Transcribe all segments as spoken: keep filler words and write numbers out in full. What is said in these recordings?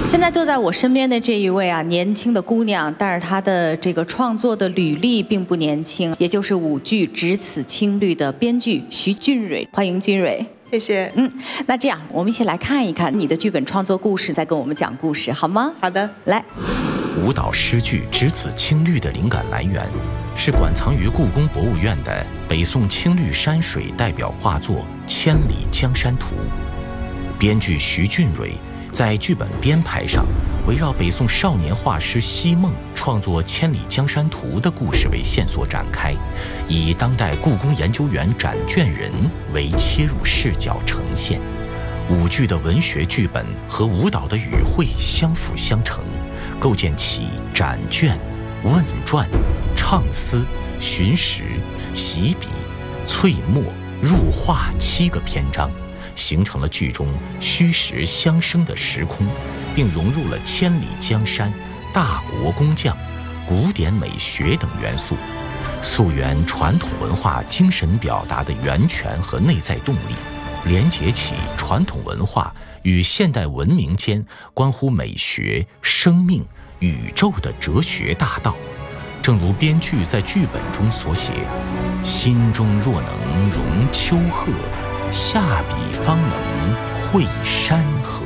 现在坐在我身边的这一位啊，年轻的姑娘，但是她的这个创作的履历并不年轻，也就是舞剧《只此青绿》的编剧徐俊蕊，欢迎俊蕊。 谢谢。 嗯，那这样我们一起来看一看你的剧本创作故事，再跟我们讲故事，好吗？ 好的， 来。 舞蹈诗句《只此青绿》的灵感来源是馆藏于故宫博物院的北宋青绿山水代表画作《千里江山图》。编剧徐俊蕊在剧本编排上，围绕北宋少年画师奚梦创作《千里江山图》的故事为线索展开，以当代故宫研究员展卷人为切入视角呈现。舞剧的文学剧本和舞蹈的语汇相辅相成，构建起展卷、问传、唱思、寻实、习笔、淬墨、入画七个篇章，形成了剧中虚实相生的时空，并融入了千里江山、大国工匠、古典美学等元素，溯源传统文化精神表达的源泉和内在动力，连结起传统文化与现代文明间关乎美学、生命、宇宙的哲学大道。正如编剧在剧本中所写：“心中若能容丘壑，下笔方能绘山河。”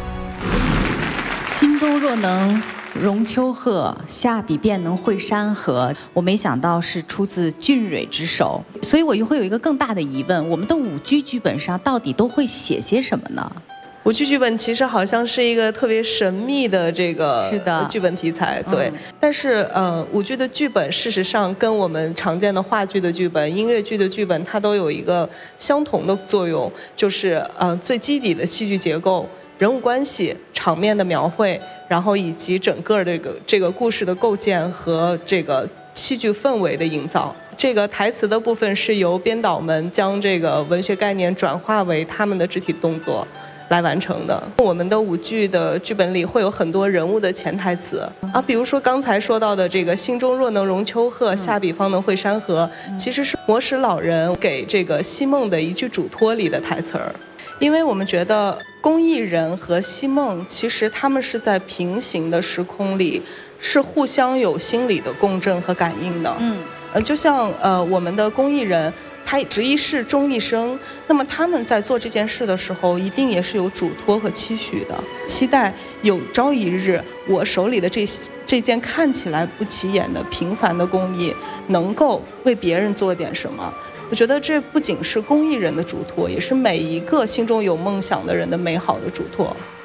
心中若能容丘壑，下笔便能绘山河。我没想到是出自俊蕊之手，所以我又会有一个更大的疑问：我们的舞剧剧本上到底都会写些什么呢？ 舞剧剧本其实好像是一个特别神秘的这个是的剧本题材，对。嗯、但是呃，舞剧的剧本事实上跟我们常见的话剧的剧本、音乐剧的剧本，它都有一个相同的作用，就是呃最基底的戏剧结构、人物关系、场面的描绘，然后以及整个这个这个故事的构建和这个戏剧氛围的营造。这个台词的部分是由编导们将这个文学概念转化为他们的肢体动作来完成的。我们的舞剧的剧本里会有很多人物的潜台词啊，比如说刚才说到的这个“心中若能容丘壑，下笔方能绘山河”，其实是魔石老人给这个奚梦的一句嘱托里的台词儿。因为我们觉得工艺人和奚梦其实他们是在平行的时空里，是互相有心理的共振和感应的。嗯，呃，就像呃我们的工艺人，他执一事终一生，那么他们在做这件事的时候，一定也是有嘱托和期许的，期待有朝一日我手里的这这件看起来不起眼的平凡的工艺，能够为别人做点什么。我觉得这不仅是工艺人的嘱托，也是每一个心中有梦想的人的美好的嘱托。